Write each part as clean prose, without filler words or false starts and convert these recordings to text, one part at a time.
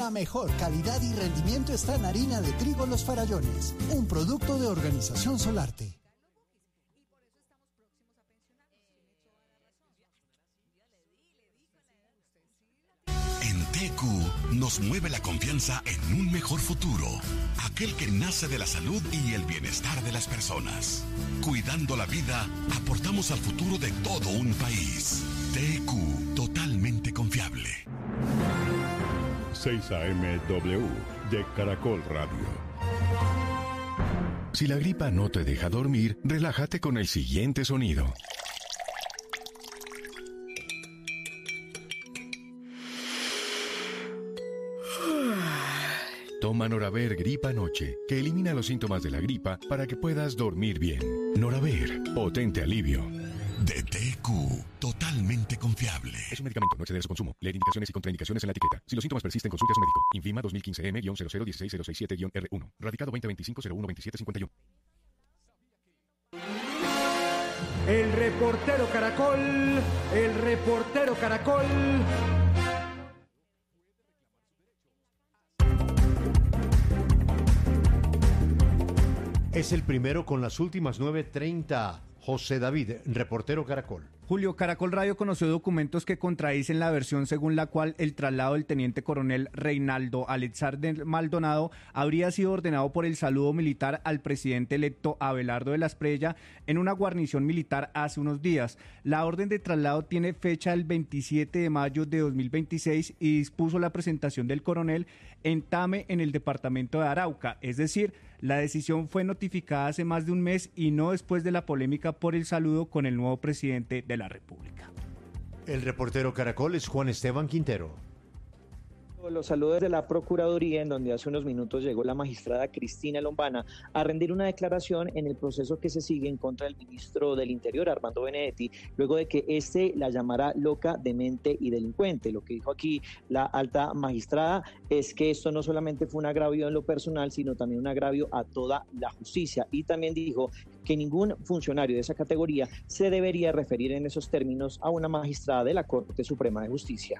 La mejor calidad y rendimiento está en harina de trigo Los Farallones, un producto de Organización Solarte. En TQ nos mueve la confianza en un mejor futuro, aquel que nace de la salud y el bienestar de las personas. Cuidando la vida, aportamos al futuro de todo un país. TQ, totalmente confiable. 6 AM-W de Caracol Radio. Si la gripa no te deja dormir, relájate con el siguiente sonido. Toma Noraver Gripa Noche, que elimina los síntomas de la gripa para que puedas dormir bien. Noraver, potente alivio. De TQ, totalmente confiable. Es un medicamento, no exceder su consumo. Leer indicaciones y contraindicaciones en la etiqueta. Si los síntomas persisten, consulte a su médico. Invima 2015M-0016067-R1. Radicado 2025-012751. El reportero Caracol. El reportero Caracol. Es el primero con las últimas 9:30. José David, reportero Caracol. Julio, Caracol Radio conoció documentos que contradicen la versión según la cual el traslado del teniente coronel Reinaldo Alexander Maldonado habría sido ordenado por el saludo militar al presidente electo Abelardo de la Espriella en una guarnición militar hace unos días. La orden de traslado tiene fecha el 27 de mayo de 2026 y dispuso la presentación del coronel en Tame, en el departamento de Arauca. Es decir, la decisión fue notificada hace más de un mes y no después de la polémica por el saludo con el nuevo presidente de la República. El reportero Caracol es Juan Esteban Quintero. Los saludos de la Procuraduría, en donde hace unos minutos llegó la magistrada Cristina Lombana a rendir una declaración en el proceso que se sigue en contra del ministro del Interior, Armando Benedetti, luego de que la llamara loca, demente y delincuente. Lo que dijo aquí la alta magistrada es que esto no solamente fue un agravio en lo personal, sino también un agravio a toda la justicia. Y también dijo que ningún funcionario de esa categoría se debería referir en esos términos a una magistrada de la Corte Suprema de Justicia.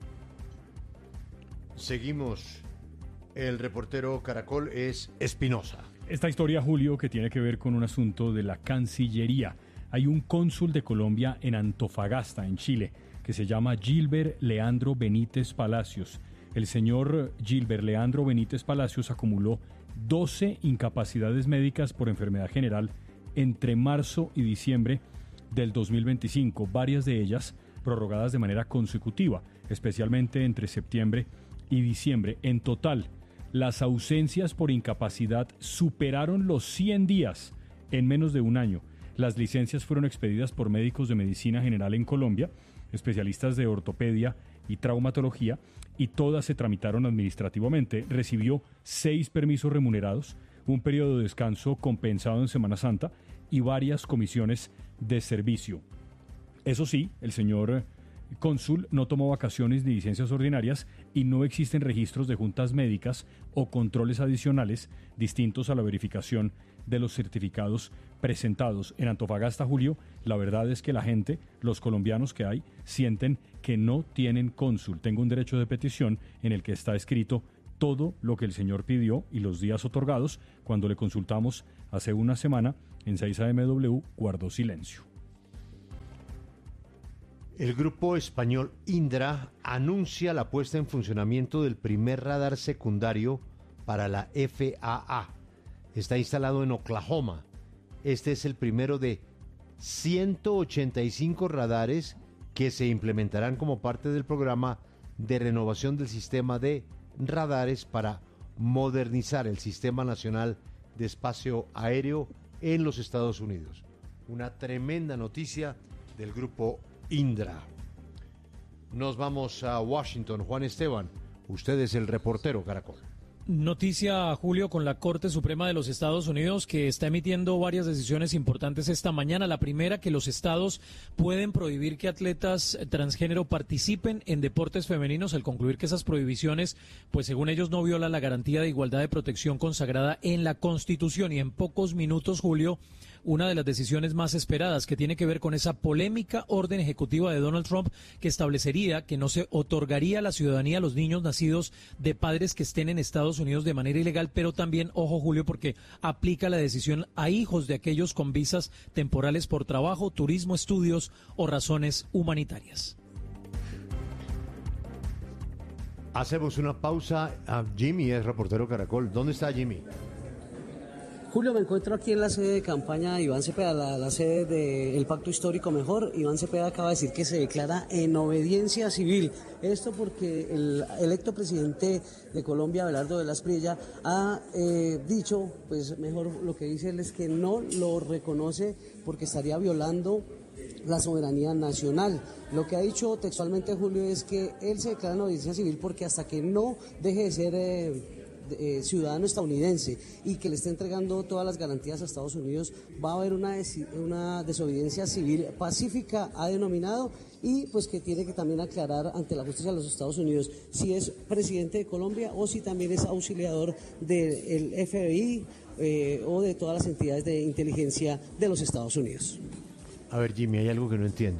Seguimos. El reportero Caracol es Espinosa. Esta historia, Julio, que tiene que ver con un asunto de la Cancillería. Hay un cónsul de Colombia en Antofagasta, en Chile, que se llama Gilbert Leandro Benítez Palacios. El señor Gilbert Leandro Benítez Palacios acumuló 12 incapacidades médicas por enfermedad general entre marzo y diciembre del 2025, varias de ellas prorrogadas de manera consecutiva, especialmente entre septiembre y diciembre. En total, las ausencias por incapacidad superaron los 100 días en menos de un año. Las licencias fueron expedidas por médicos de medicina general en Colombia, especialistas de ortopedia y traumatología, y todas se tramitaron administrativamente. Recibió 6 permisos remunerados, un periodo de descanso compensado en Semana Santa y varias comisiones de servicio. Eso sí, el señor cónsul no tomó vacaciones ni licencias ordinarias y no existen registros de juntas médicas o controles adicionales distintos a la verificación de los certificados presentados. En Antofagasta, Julio, la verdad es que la gente, los colombianos que hay, sienten que no tienen cónsul. Tengo un derecho de petición en el que está escrito todo lo que el señor pidió y los días otorgados. Cuando le consultamos hace una semana en 6 AM-W, guardó silencio. El grupo español Indra anuncia la puesta en funcionamiento del primer radar secundario para la FAA. Está instalado en Oklahoma. Este es el primero de 185 radares que se implementarán como parte del programa de renovación del sistema de radares para modernizar el Sistema Nacional de Espacio Aéreo en los Estados Unidos. Una tremenda noticia del grupo Indra. Nos vamos a Washington. Juan Esteban, usted es el reportero Caracol. Noticia, Julio, con la Corte Suprema de los Estados Unidos, que está emitiendo varias decisiones importantes esta mañana. La primera, que los estados pueden prohibir que atletas transgénero participen en deportes femeninos, al concluir que esas prohibiciones, pues según ellos, no violan la garantía de igualdad de protección consagrada en la Constitución. Y en pocos minutos, Julio, una de las decisiones más esperadas, que tiene que ver con esa polémica orden ejecutiva de Donald Trump que establecería que no se otorgaría la ciudadanía a los niños nacidos de padres que estén en Estados Unidos de manera ilegal, pero también, ojo Julio, porque aplica la decisión a hijos de aquellos con visas temporales por trabajo, turismo, estudios o razones humanitarias. Hacemos una pausa. Jimmy es reportero Caracol. ¿Dónde está Jimmy? Julio, me encuentro aquí en la sede de campaña de Iván Cepeda, la sede del Pacto Histórico Mejor. Iván Cepeda acaba de decir que se declara en obediencia civil. Esto porque el electo presidente de Colombia, Abelardo de la Espriella, ha dicho, pues mejor lo que dice él es que no lo reconoce porque estaría violando la soberanía nacional. Lo que ha dicho textualmente Julio es que él se declara en obediencia civil porque hasta que no deje de ser ciudadano estadounidense y que le esté entregando todas las garantías a Estados Unidos, va a haber una desobediencia civil pacífica, ha denominado, y pues que tiene que también aclarar ante la justicia de los Estados Unidos si es presidente de Colombia o si también es auxiliador del FBI o de todas las entidades de inteligencia de los Estados Unidos. A ver, Jimmy, hay algo que no entiendo.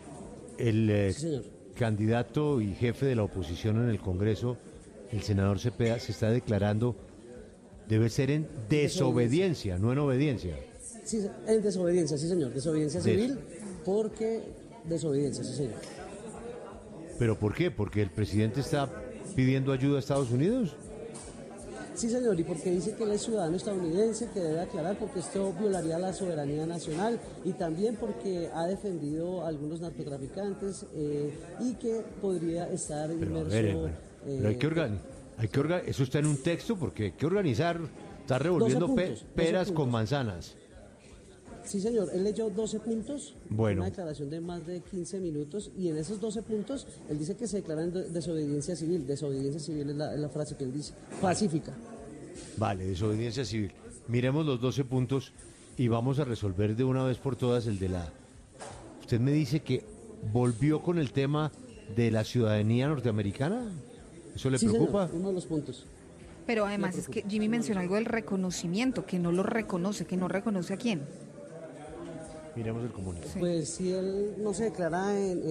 El candidato y jefe de la oposición en el Congreso, el senador Cepeda, se está declarando, debe ser en desobediencia, no en obediencia. Sí, en desobediencia, sí señor, desobediencia civil, porque desobediencia, sí señor. ¿Pero por qué? ¿Porque el presidente está pidiendo ayuda a Estados Unidos? Sí, señor, y porque dice que él es ciudadano estadounidense, que debe aclarar porque esto violaría la soberanía nacional, y también porque ha defendido a algunos narcotraficantes y que podría estar inmerso... Pero hay que organizar, eso está en un texto porque hay que organizar, está revolviendo peras con manzanas. Sí, señor, él leyó 12 puntos, bueno, una declaración de más de 15 minutos, y en esos 12 puntos él dice que se declara en desobediencia civil. Desobediencia civil es la frase que él dice, pacífica. Vale, desobediencia civil. Miremos los 12 puntos y vamos a resolver de una vez por todas el de la... Usted me dice que volvió con el tema de la ciudadanía norteamericana. ¿Eso le preocupa? Señor, uno de los puntos. Pero además es que Jimmy mencionó algo del reconocimiento, que no lo reconoce, que no reconoce a quién. Miremos el comunicado. Sí. Pues si él no se declara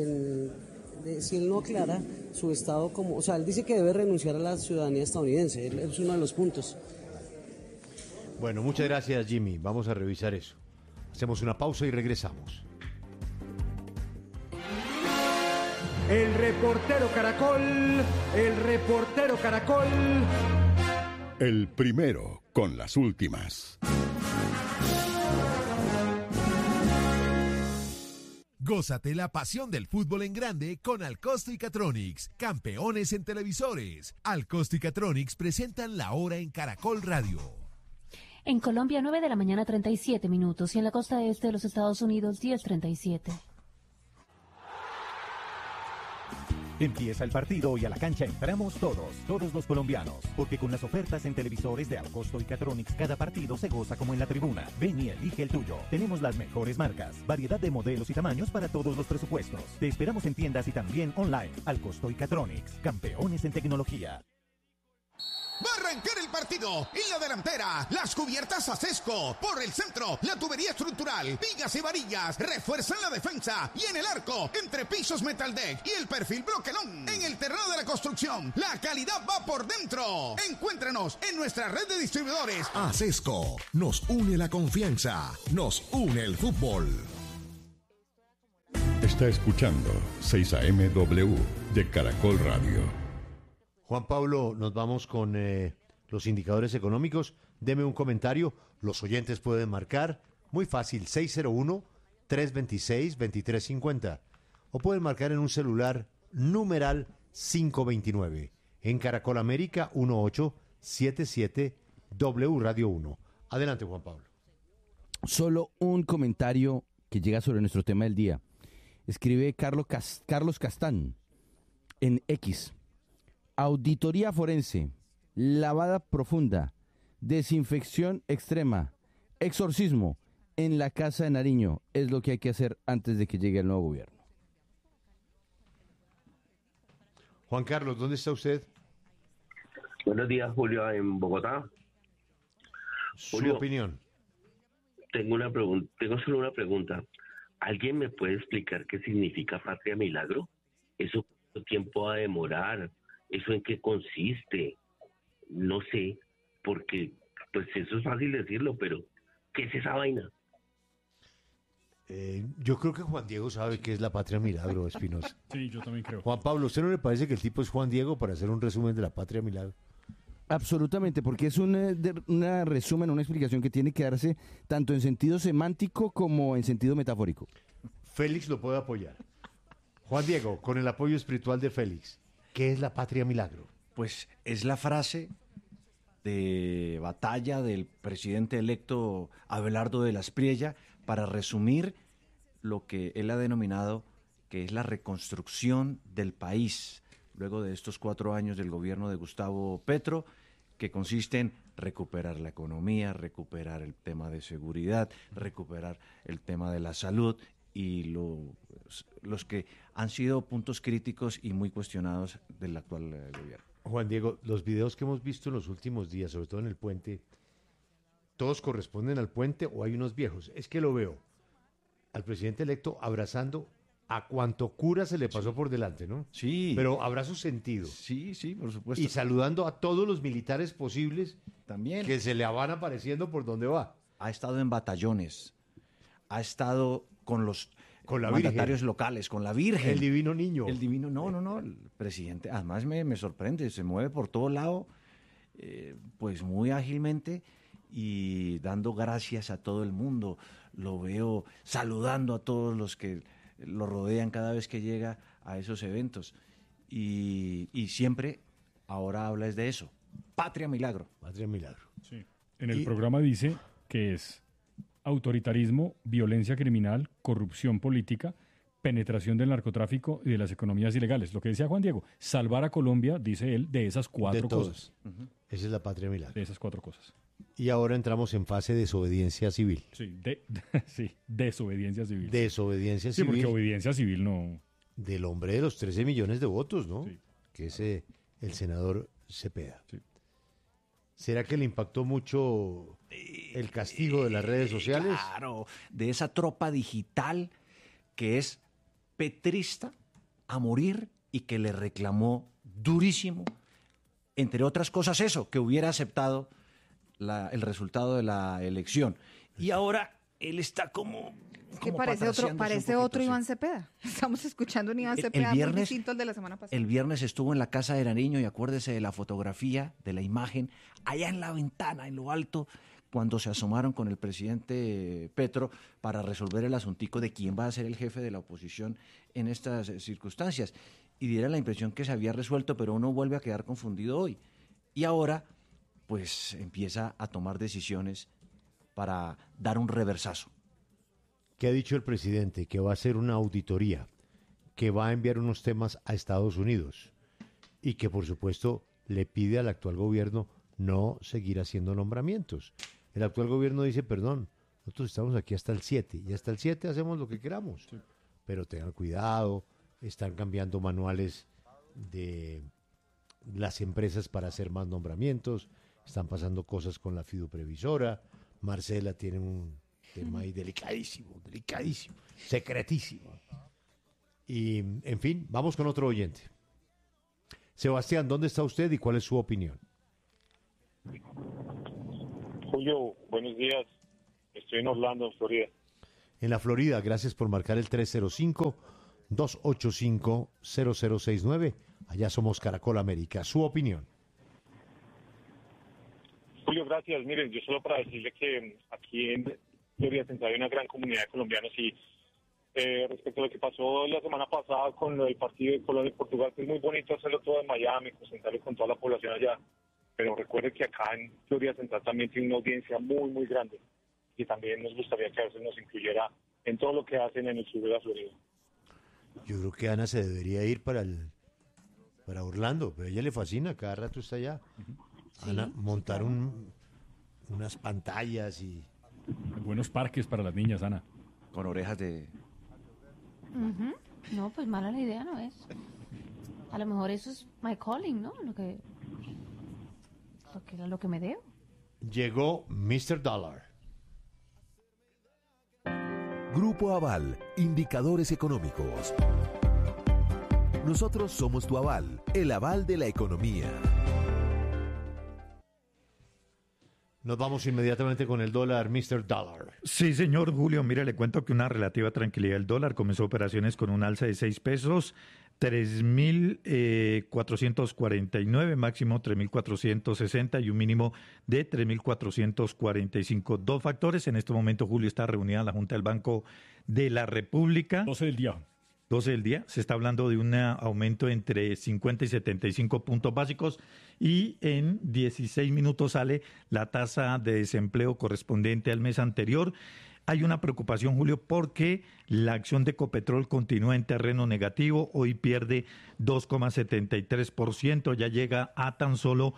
si él no aclara su estado como... O sea, él dice que debe renunciar a la ciudadanía estadounidense, es uno de los puntos. Bueno, muchas gracias, Jimmy. Vamos a revisar eso. Hacemos una pausa y regresamos. El reportero Caracol, el reportero Caracol. El primero con las últimas. Gózate la pasión del fútbol en grande con Alcosto y Catronics, campeones en televisores. Alcosto y Catronics presentan la hora en Caracol Radio. En Colombia, 9 de la mañana, 37 minutos. Y en la costa este de los Estados Unidos, 10:37. Empieza el partido y a la cancha entramos todos los colombianos, porque con las ofertas en televisores de Alcosto y Catronics, cada partido se goza como en la tribuna. Ven y elige el tuyo. Tenemos las mejores marcas, variedad de modelos y tamaños para todos los presupuestos. Te esperamos en tiendas y también online. Alcosto y Catronics, campeones en tecnología. Va a arrancar el partido. En la delantera, las cubiertas Acesco. Por el centro, la tubería estructural, vigas y varillas. Refuerzan la defensa. Y en el arco, entre pisos Metaldeck y el perfil Broquelón. En el terreno de la construcción, la calidad va por dentro. Encuéntrenos en nuestra red de distribuidores. Acesco. Nos une la confianza. Nos une el fútbol. Está escuchando 6 AM/W de Caracol Radio. Juan Pablo, nos vamos con los indicadores económicos. Deme un comentario. Los oyentes pueden marcar. Muy fácil, 601-326-2350. O pueden marcar en un celular numeral 529. En Caracol América, 1877 W Radio 1. Adelante, Juan Pablo. Solo un comentario que llega sobre nuestro tema del día. Escribe Carlos Castán en X. Auditoría forense, lavada profunda, desinfección extrema, exorcismo en la Casa de Nariño es lo que hay que hacer antes de que llegue el nuevo gobierno. Juan Carlos, ¿dónde está usted? Buenos días, Julio, en Bogotá. Su opinión. tengo solo una pregunta. ¿Alguien me puede explicar qué significa Patria Milagro? ¿Eso cuánto tiempo va a demorar? ¿Eso en qué consiste? No sé, porque pues eso es fácil decirlo, pero ¿qué es esa vaina? Yo creo que Juan Diego sabe qué es la Patria Milagro, Espinosa. Sí, yo también creo. Juan Pablo, ¿usted no le parece que el tipo es Juan Diego para hacer un resumen de la Patria Milagro? Absolutamente, porque es una resumen, una explicación que tiene que darse tanto en sentido semántico como en sentido metafórico. Félix lo puede apoyar. Juan Diego, con el apoyo espiritual de Félix, ¿qué es la Patria Milagro? Pues es la frase de batalla del presidente electo Abelardo de la Espriella para resumir lo que él ha denominado que es la reconstrucción del país luego de estos 4 años del gobierno de Gustavo Petro, que consiste en recuperar la economía, recuperar el tema de seguridad, recuperar el tema de la salud y los que han sido puntos críticos y muy cuestionados del actual gobierno. Juan Diego, los videos que hemos visto en los últimos días, sobre todo en el puente, ¿todos corresponden al puente o hay unos viejos? Es que lo veo al presidente electo abrazando a cuanto cura se le pasó por delante, ¿no? Sí. Pero abrazo sentido. Sí, por supuesto. Y saludando a todos los militares posibles también que se le van apareciendo por donde va. Ha estado en batallones, ha estado con los la mandatarios Virgen locales, con la Virgen. El divino niño. El divino, no, el presidente, además me sorprende, se mueve por todo lado, pues muy ágilmente y dando gracias a todo el mundo. Lo veo saludando a todos los que lo rodean cada vez que llega a esos eventos. Y siempre, ahora habla es de eso. Patria Milagro. Patria Milagro. Sí. En el programa dice que es autoritarismo, violencia criminal, corrupción política, penetración del narcotráfico y de las economías ilegales. Lo que decía Juan Diego, salvar a Colombia, dice él, de esas 4 cosas. Esa es la Patria Milagro. De esas 4 cosas. Y ahora entramos en fase de desobediencia civil. Sí, sí, desobediencia civil. Desobediencia civil. Sí, porque obediencia civil no... Del hombre de los 13 millones de votos, ¿no? Sí. Que es el senador Cepeda. Sí. ¿Será que le impactó mucho el castigo de las redes sociales? Claro, de esa tropa digital que es petrista a morir y que le reclamó durísimo, entre otras cosas eso, que hubiera aceptado el resultado de la elección. Y ahora él está como que parece otro Iván Cepeda. Estamos escuchando un Iván Cepeda muy distinto al de la semana pasada. El viernes estuvo en la casa de Nariño y acuérdese de la fotografía, de la imagen, allá en la ventana, en lo alto, cuando se asomaron con el presidente Petro para resolver el asuntico de quién va a ser el jefe de la oposición en estas circunstancias. Y diera la impresión que se había resuelto, pero uno vuelve a quedar confundido hoy. Y ahora, pues, empieza a tomar decisiones para dar un reversazo. ¿Qué ha dicho el presidente? Que va a hacer una auditoría, que va a enviar unos temas a Estados Unidos y que, por supuesto, le pide al actual gobierno no seguir haciendo nombramientos. El actual gobierno dice, perdón, nosotros estamos aquí hasta el 7 y hasta el 7 hacemos lo que queramos. Sí. Pero tengan cuidado, están cambiando manuales de las empresas para hacer más nombramientos, están pasando cosas con la fiduprevisora, Marcela tiene un tema ahí delicadísimo, secretísimo. Y, en fin, vamos con otro oyente. Sebastián, ¿dónde está usted y cuál es su opinión? Julio, buenos días. Estoy en Orlando, Florida. En la Florida, gracias por marcar el 305-285-0069. Allá somos Caracol América. Su opinión. Julio, gracias. Miren, yo solo para decirle que aquí en Florida Central hay una gran comunidad de colombianos y respecto a lo que pasó la semana pasada con lo del partido de Colombia y Portugal, que es muy bonito hacerlo todo en Miami, concentrarlo con toda la población allá, pero recuerde que acá en Florida Central también tiene una audiencia muy, muy grande y también nos gustaría que a veces nos incluyera en todo lo que hacen en el sur de la Florida. Yo creo que Ana se debería ir para Orlando, pero a ella le fascina, cada rato está allá. Sí, Ana, montar unas pantallas y... Buenos parques para las niñas, Ana. Con orejas de... No, pues mala la idea no es. A lo mejor eso es my calling, ¿no? Lo que me debo. Llegó Mr. Dollar. Grupo Aval, indicadores económicos. Nosotros somos tu aval, el aval de la economía. Nos vamos inmediatamente con el dólar, Mr. Dollar. Sí, señor Julio, mire, le cuento que una relativa tranquilidad del dólar comenzó operaciones con un alza de 6 pesos, 3.449, máximo 3.460 y un mínimo de 3.445. Dos factores. En este momento, Julio, está reunida la Junta del Banco de la República. 12 del día. 12 del día. Se está hablando de un aumento entre 50 y 75 puntos básicos y en 16 minutos sale la tasa de desempleo correspondiente al mes anterior. Hay una preocupación, Julio, porque la acción de Ecopetrol continúa en terreno negativo. Hoy pierde 2,73%, ya llega a tan solo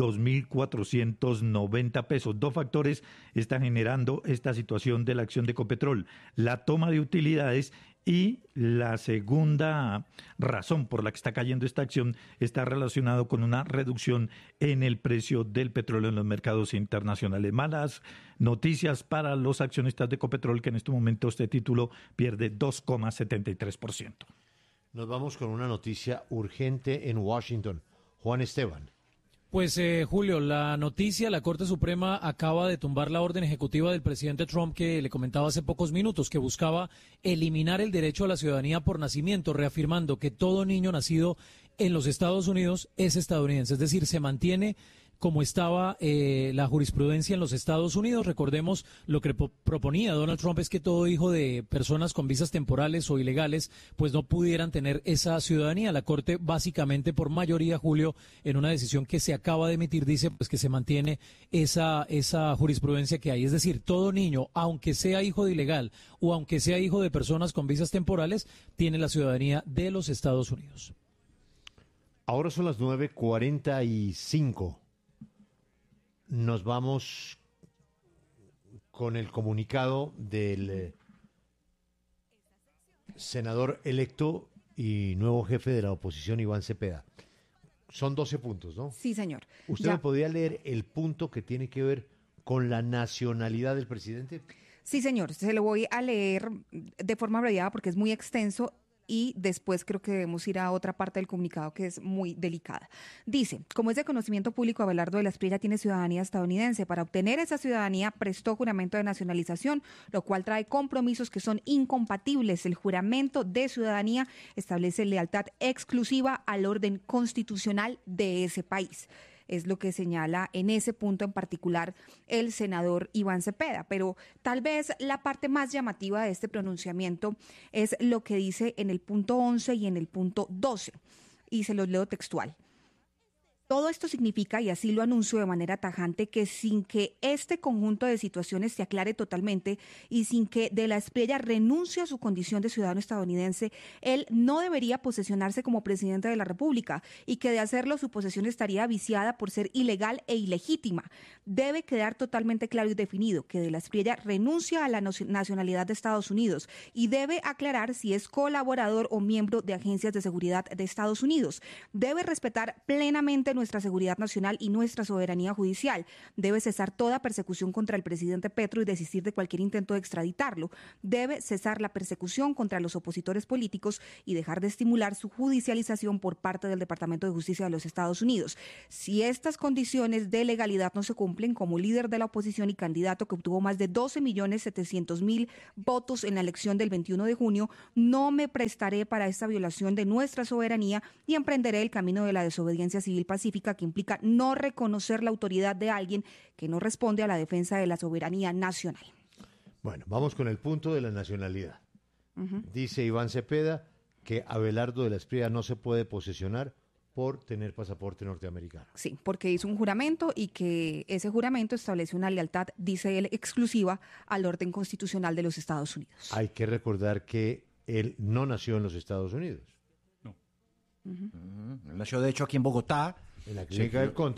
2.490 pesos. Dos factores están generando esta situación de la acción de Ecopetrol: la toma de utilidades, y la segunda razón por la que está cayendo esta acción está relacionado con una reducción en el precio del petróleo en los mercados internacionales. Malas noticias para los accionistas de Ecopetrol, que en este momento este título pierde 2,73%. Nos vamos con una noticia urgente en Washington. Juan Esteban. Pues Julio, la noticia: la Corte Suprema acaba de tumbar la orden ejecutiva del presidente Trump que le comentaba hace pocos minutos, que buscaba eliminar el derecho a la ciudadanía por nacimiento, reafirmando que todo niño nacido en los Estados Unidos es estadounidense. Es decir, se mantiene como estaba la jurisprudencia en los Estados Unidos. Recordemos, lo que proponía Donald Trump es que todo hijo de personas con visas temporales o ilegales pues no pudieran tener esa ciudadanía. La Corte, básicamente por mayoría, Julio, en una decisión que se acaba de emitir, dice pues que se mantiene esa jurisprudencia que hay. Es decir, todo niño, aunque sea hijo de ilegal o aunque sea hijo de personas con visas temporales, tiene la ciudadanía de los Estados Unidos. Ahora son las 9:45. Nos vamos con el comunicado del senador electo y nuevo jefe de la oposición, Iván Cepeda. Son 12 puntos, ¿no? Sí, señor. ¿Usted me podría leer el punto que tiene que ver con la nacionalidad del presidente? Sí, señor. Se lo voy a leer de forma abreviada porque es muy extenso. Y después creo que debemos ir a otra parte del comunicado que es muy delicada. Dice: como es de conocimiento público, Abelardo de la Espriella tiene ciudadanía estadounidense. Para obtener esa ciudadanía prestó juramento de nacionalización, lo cual trae compromisos que son incompatibles. El juramento de ciudadanía establece lealtad exclusiva al orden constitucional de ese país. Es lo que señala en ese punto en particular el senador Iván Cepeda. Pero tal vez la parte más llamativa de este pronunciamiento es lo que dice en el punto 11 y en el punto 12. Y se los leo textual. Todo esto significa, y así lo anuncio de manera tajante, que sin que este conjunto de situaciones se aclare totalmente y sin que de la Espriella renuncie a su condición de ciudadano estadounidense, él no debería posesionarse como presidente de la República, y que de hacerlo su posesión estaría viciada por ser ilegal e ilegítima. Debe quedar totalmente claro y definido que de la Espriella renuncia a la nacionalidad de Estados Unidos y debe aclarar si es colaborador o miembro de agencias de seguridad de Estados Unidos. Debe respetar plenamente nuestra seguridad nacional y nuestra soberanía judicial. Debe cesar toda persecución contra el presidente Petro y desistir de cualquier intento de extraditarlo. Debe cesar la persecución contra los opositores políticos y dejar de estimular su judicialización por parte del Departamento de Justicia de los Estados Unidos. Si estas condiciones de legalidad no se cumplen, como líder de la oposición y candidato que obtuvo más de 12.700.000 votos en la elección del 21 de junio, no me prestaré para esta violación de nuestra soberanía y emprenderé el camino de la desobediencia civil pacífica, que implica no reconocer la autoridad de alguien que no responde a la defensa de la soberanía nacional. Bueno, vamos con el punto de la nacionalidad. Dice Iván Cepeda que Abelardo de la Espriella no se puede posesionar por tener pasaporte norteamericano. Sí, porque hizo un juramento y que ese juramento establece una lealtad, dice él, exclusiva al orden constitucional de los Estados Unidos. Hay que recordar que él no nació en los Estados Unidos. Nació de hecho aquí en Bogotá. En la clínica del Conte.